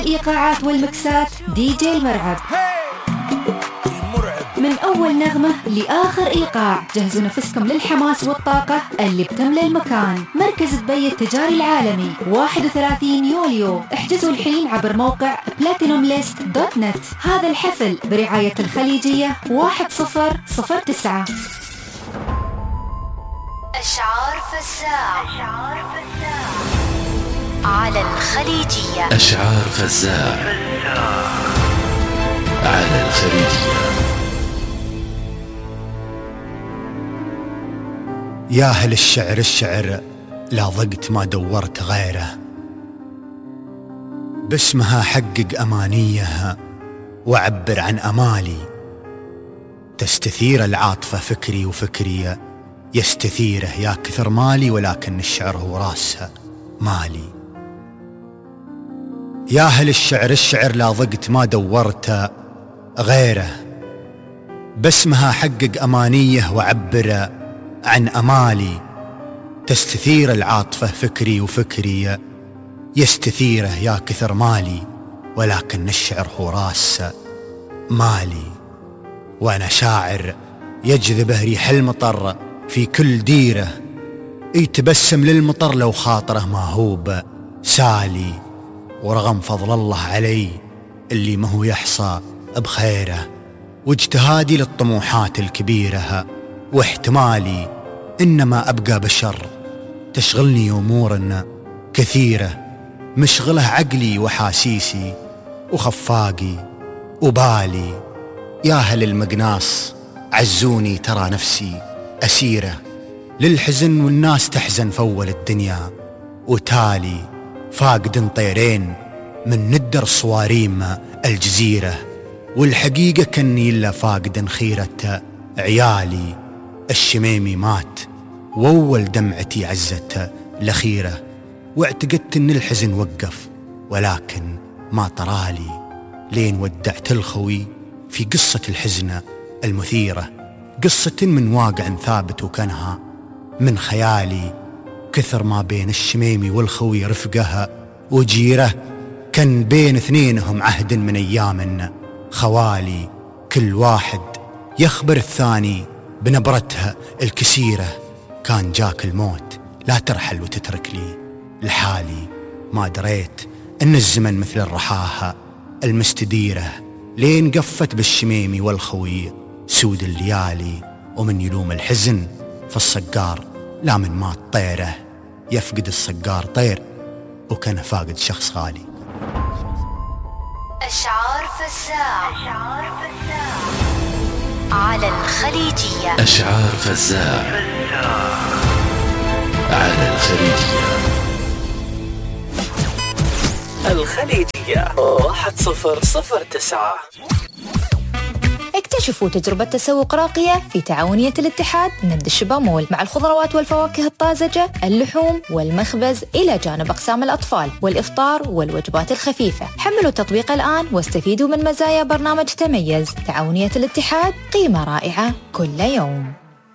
الإيقاعات والمكسات دي جي المرعب. من أول نغمة لآخر إيقاع جهزوا نفسكم للحماس والطاقة اللي بتملى المكان. مركز دبي التجاري العالمي 31 يوليو. احجزوا الحين عبر موقع platinumlist.net. هذا الحفل برعاية الخليجية 1009. أشعار فزاع على الخليجية. أشعار فزاع على الخليجية. يا أهل الشعر الشعر لا ضقت ما دورت غيره، باسمها حقق أمانيه وعبر عن أمالي. تستثير العاطفة فكري وفكري يستثيره، يا كثر مالي ولكن الشعر هو راسها مالي. يا أهل الشعر الشعر لا ضقت ما دورت غيره، باسمها حقق أمانيه وعبر عن أمالي. تستثير العاطفة فكري وفكري يستثيره، يا كثر مالي ولكن الشعر هو راس مالي. وأنا شاعر يجذبه ريح المطر في كل ديره، يتبسم للمطر لو خاطره ما هو سالي. ورغم فضل الله علي اللي ما هو يحصى بخيره، واجتهادي للطموحات الكبيرة واحتمالي، إنما أبقى بشر تشغلني أمور كثيرة، مشغله عقلي وحاسيسي وخفاقي وبالي. يا أهل المقناص عزوني ترى نفسي أسيرة للحزن، والناس تحزن فول الدنيا وتالي. فاقد طيرين من ندر صواريم الجزيرة، والحقيقة كني إلا فاقد خيرة عيالي. الشميمي مات وأول دمعتي عزت الأخيرة، واعتقدت إن الحزن وقف ولكن ما طرالي. لين ودعت الخوي في قصة الحزن المثيرة، قصة من واقع ثابت وكانها من خيالي. كثر ما بين الشميمي والخوي رفقها وجيره، كان بين اثنينهم عهد من أيام خوالي. كل واحد يخبر الثاني بنبرتها الكسيرة، كان جاك الموت لا ترحل وتترك لي لحالي. ما دريت إن الزمن مثل الرحاها المستديرة، لين قفت بالشميمي والخوي سود الليالي. ومن يلوم الحزن في الصقار لا من مات طيره، يفقد الصقار طير وكان فاقد شخص غالي. أشعار فزاع على الخليجية. أشعار فزاع على الخليجية. الخليجية 1009. اكتشفوا تجربة تسوق راقية في تعاونية الاتحاد ند الشبامول، مع الخضروات والفواكه الطازجة، اللحوم والمخبز، إلى جانب أقسام الأطفال والإفطار والوجبات الخفيفة. حملوا التطبيق الآن واستفيدوا من مزايا برنامج تميز. تعاونية الاتحاد، قيمة رائعة كل يوم.